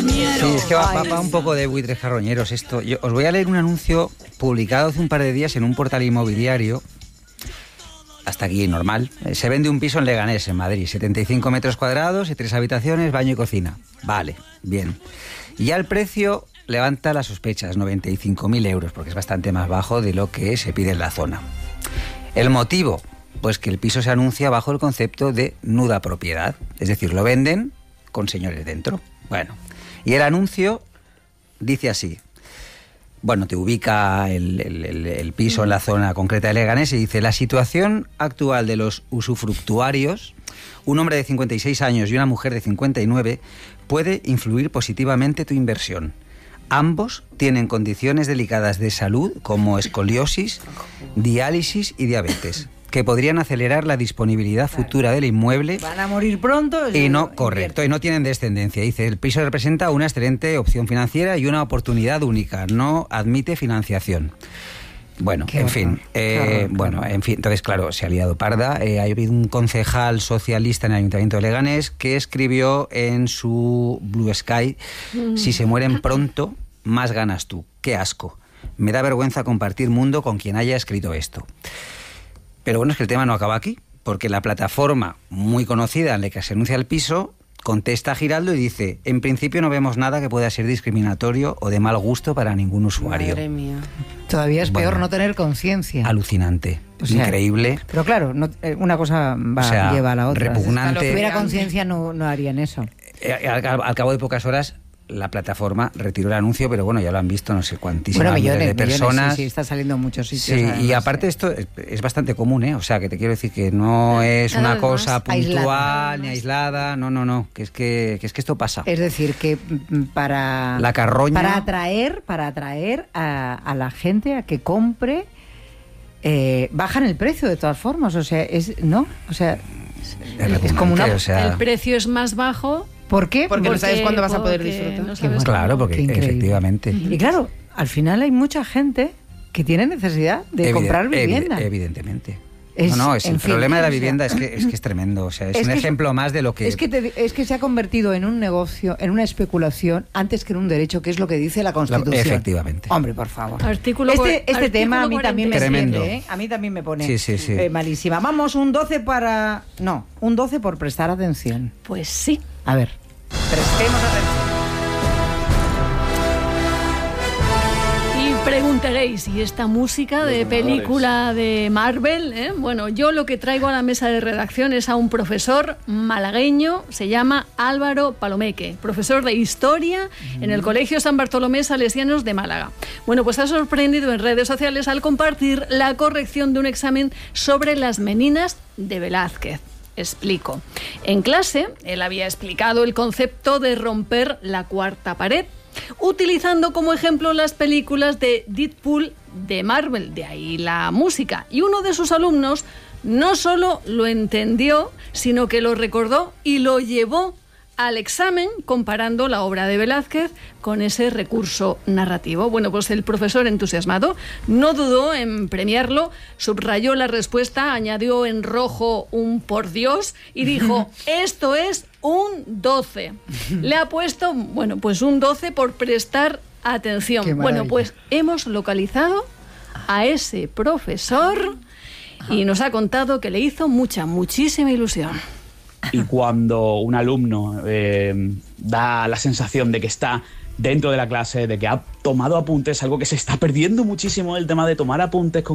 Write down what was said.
miedo. Sí, es que va un poco de buitres carroñeros esto. Yo os voy a leer un anuncio publicado hace un par de días en un portal inmobiliario. Hasta aquí, normal. Se vende un piso en Leganés, en Madrid. 75 metros cuadrados y 3 habitaciones, baño y cocina. Vale, bien. Y ya el precio levanta las sospechas, 95.000 euros, porque es bastante más bajo de lo que se pide en la zona. El motivo, pues que el piso se anuncia bajo el concepto de nuda propiedad. Es decir, lo venden con señores dentro. Bueno, y el anuncio dice así. Bueno, te ubica el piso en la zona concreta de Leganés y dice: la situación actual de los usufructuarios, un hombre de 56 años y una mujer de 59, puede influir positivamente tu inversión. Ambos tienen condiciones delicadas de salud como escoliosis, diálisis y diabetes, que podrían acelerar la disponibilidad futura del inmueble. Van a morir pronto. Y no, correcto, y no tienen descendencia. Dice, el piso representa una excelente opción financiera y una oportunidad única. No admite financiación. Bueno, en fin, entonces, claro, se ha liado parda. Ha habido un concejal socialista en el Ayuntamiento de Leganés que escribió en su Blue Sky: si se mueren pronto, más ganas tú. ¡Qué asco! Me da vergüenza compartir mundo con quien haya escrito esto. Pero bueno, es que el tema no acaba aquí, porque la plataforma muy conocida en la que se anuncia el piso contesta a Giraldo y dice: en principio no vemos nada que pueda ser discriminatorio o de mal gusto para ningún usuario. Madre mía. Todavía es peor no tener conciencia. Alucinante, o sea, increíble. Pero claro, una cosa lleva a la otra. Repugnante. Si tuviera conciencia no harían eso. Al cabo de pocas horas la plataforma retiró el anuncio, pero bueno, ya lo han visto no sé cuantísimas miles de personas. Sí, está saliendo en muchos sitios. Sí, además, y aparte esto es bastante común, ¿eh? O sea, que te quiero decir que no es una cosa puntual ni aislada, no, que es que esto pasa. Es decir, que para la carroña, para atraer a la gente a que compre, bajan el precio de todas formas, o sea, es como una, el precio es más bajo. ¿Por qué? Porque no sabes cuándo vas a poder disfrutar. No sabes claro, porque efectivamente. Y claro, al final hay mucha gente que tiene necesidad de comprar vivienda. Evidentemente. El problema de la vivienda es que es tremendo. O sea, es un ejemplo más de lo que... Es que se ha convertido en un negocio, en una especulación, antes que en un derecho, que es lo que dice la Constitución. Efectivamente. Hombre, por favor. Este tema a mí también me tremendo. siente, ¿eh? A mí también me pone Sí. malísima. Vamos, un 12 por prestar atención. Pues sí. A ver, prestemos atención. Preguntaréis, ¿y esta música de película de Marvel? Bueno, yo lo que traigo a la mesa de redacción es a un profesor malagueño, se llama Álvaro Palomeque, profesor de Historia en el Colegio San Bartolomé Salesianos de Málaga. Bueno, pues ha sorprendido en redes sociales al compartir la corrección de un examen sobre las meninas de Velázquez. Explico. En clase, él había explicado el concepto de romper la cuarta pared, utilizando como ejemplo las películas de Deadpool de Marvel, de ahí la música. Y uno de sus alumnos no solo lo entendió, sino que lo recordó y lo llevó al examen comparando la obra de Velázquez con ese recurso narrativo. Bueno, pues el profesor, entusiasmado, no dudó en premiarlo, subrayó la respuesta, añadió en rojo un por Dios y dijo: esto es un 12. Le ha puesto, pues un 12 por prestar atención. Bueno, pues hemos localizado a ese profesor y nos ha contado que le hizo muchísima ilusión. Y cuando un alumno da la sensación de que está dentro de la clase, de que ha tomado apuntes, algo que se está perdiendo muchísimo, el tema de tomar apuntes con